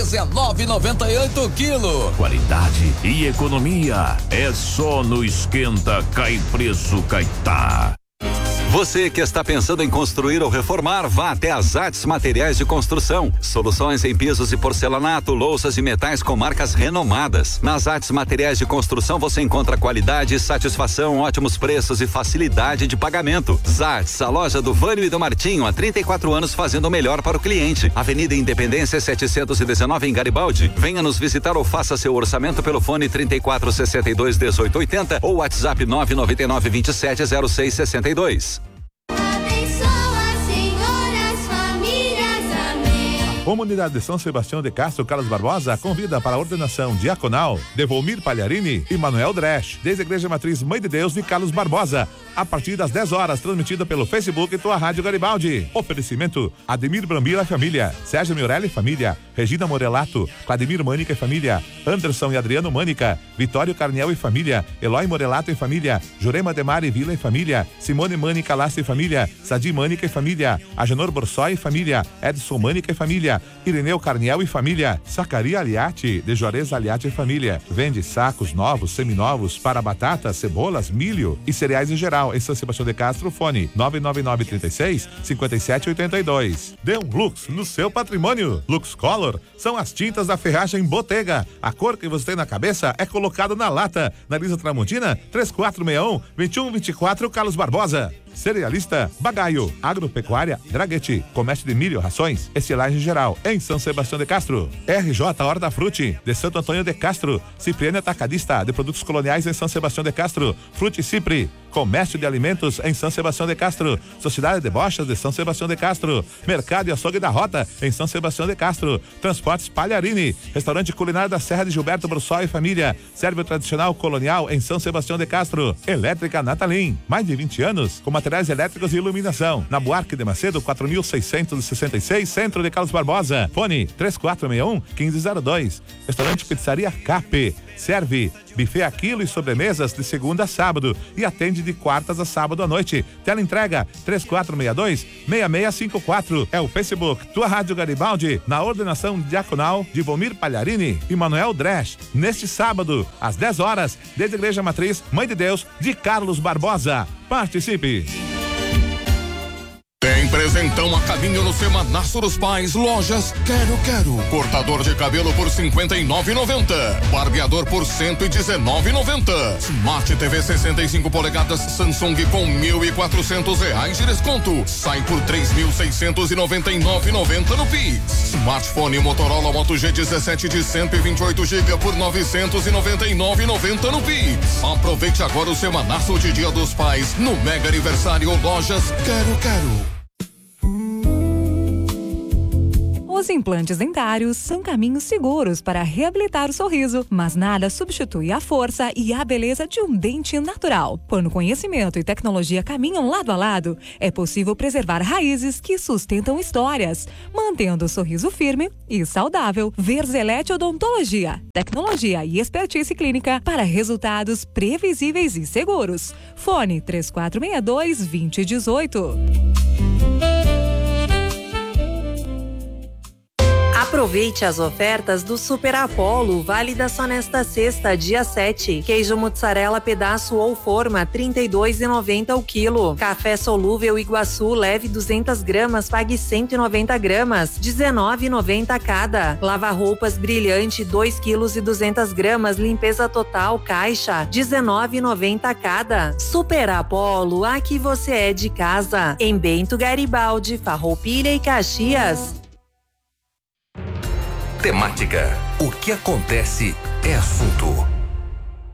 19,98 quilo. Qualidade e economia é só no Esquenta Cai Preço Caetá. Você que está pensando em construir ou reformar, vá até a Zates Materiais de Construção. Soluções em pisos e porcelanato, louças e metais com marcas renomadas. Na Zates Materiais de Construção você encontra qualidade, satisfação, ótimos preços e facilidade de pagamento. Zates, a loja do Vânio e do Martinho, há 34 anos fazendo o melhor para o cliente. Avenida Independência 719 em Garibaldi. Venha nos visitar ou faça seu orçamento pelo fone 3462-1880 ou WhatsApp 999-270662. Comunidade de São Sebastião de Castro, Carlos Barbosa, convida para a ordenação diaconal de Volmir Palharini e Manuel Dresch, desde a Igreja Matriz Mãe de Deus de Carlos Barbosa, a partir das 10 horas, transmitida pelo Facebook e tua Rádio Garibaldi. Oferecimento: Ademir Brambila e família, Sérgio Miorelli e família, Regina Morelato, Vladimir Mânica e família, Anderson e Adriano Mânica, Vitório Carniel e família, Eloy Morelato e família, Jurema Demari Vila e família, Simone Mânica Laça e família, Sadi Mânica e família, Agenor Borsói e família, Edson Mânica e família, Ireneu Carniel e família, Sacaria Aliati, de Juarez Aliati e família. Vende sacos novos, seminovos para batatas, cebolas, milho e cereais em geral. Em São Sebastião de Castro, fone 99936-5782. Dê um Lux no seu patrimônio. Lux Color são as tintas da Ferragem Botega. A cor que você tem na cabeça é colocada na lata. Na Lisa Tramontina, 3461-2124, Carlos Barbosa. Cerealista Bagaio, Agropecuária Draguete, Comércio de Milho, Rações, Estilagem Geral, em São Sebastião de Castro. RJ Hortafruti, de Santo Antônio de Castro. Cipriano Atacadista, de Produtos Coloniais em São Sebastião de Castro. Frute Cipri, Comércio de Alimentos em São Sebastião de Castro. Sociedade de Bochas de São Sebastião de Castro. Mercado e Açougue da Rota em São Sebastião de Castro. Transportes Palharini, Restaurante Culinário da Serra de Gilberto Brussol e família. Serve o tradicional colonial em São Sebastião de Castro. Elétrica Natalim, mais de 20 anos, com materiais elétricos e iluminação. Na Buarque de Macedo, 4666, Centro de Carlos Barbosa. Fone 3461-1502. Restaurante Pizzaria Cap. Serve buffet a quilo e sobremesas de segunda a sábado e atende de quartas a sábado à noite. Tela entrega 3462-6654. É o Facebook Tua Rádio Garibaldi, na ordenação diaconal de Volmir Palharini e Manuel Dresch, neste sábado, às 10 horas, desde a Igreja Matriz Mãe de Deus de Carlos Barbosa. Participe! Tem presentão a caminho no Semanaço dos Pais. Lojas Quero. Cortador de cabelo por R$59,90. Barbeador por R$119,90. Smart TV 65 polegadas Samsung com R$1.400 de desconto. Sai por R$3.699,90 no Pix. Smartphone Motorola Moto G17 de 128 GB por R$999,90 no Pix. Aproveite agora o Semanaço de Dia dos Pais no Mega Aniversário Lojas Quero. Os implantes dentários são caminhos seguros para reabilitar o sorriso, mas nada substitui a força e a beleza de um dente natural. Quando conhecimento e tecnologia caminham lado a lado, é possível preservar raízes que sustentam histórias, mantendo o sorriso firme e saudável. Verzelete Odontologia, tecnologia e expertise clínica para resultados previsíveis e seguros. Fone 3462-2018. Aproveite as ofertas do Super Apollo, válida só nesta sexta, dia 7. Queijo mussarela pedaço ou forma, R$32,90 o quilo. Café solúvel Iguaçu, leve 200 gramas, pague 190 gramas, R$19,90 cada. Lava-roupas brilhante, 2 quilos e 200 gramas, limpeza total, caixa, R$19,90 cada. Super Apollo, aqui você é de casa. Em Bento Garibaldi, Farroupilha e Caxias. Temática. O que acontece é assunto.